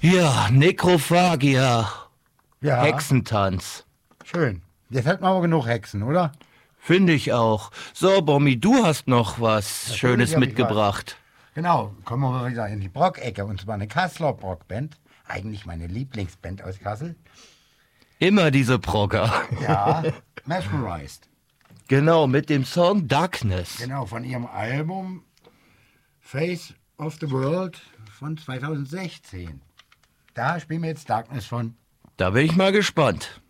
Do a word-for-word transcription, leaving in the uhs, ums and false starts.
Ja, Nekrophagia. Ja. Hexentanz. Schön. Jetzt hätten wir aber genug Hexen, oder? Finde ich auch. So, Bommi, du hast noch was Natürlich Schönes hab ich mitgebracht. Genau, kommen wir mal wieder in die Brock-Ecke. Und zwar eine Kasseler Brock-Band. Eigentlich meine Lieblingsband aus Kassel. Immer diese Progger. Ja, Mesmerized. Genau, mit dem Song Darkness. Genau, von ihrem Album Face of the World von zweitausendsechzehn. Da spielen wir jetzt Darkness von. Da bin ich mal gespannt.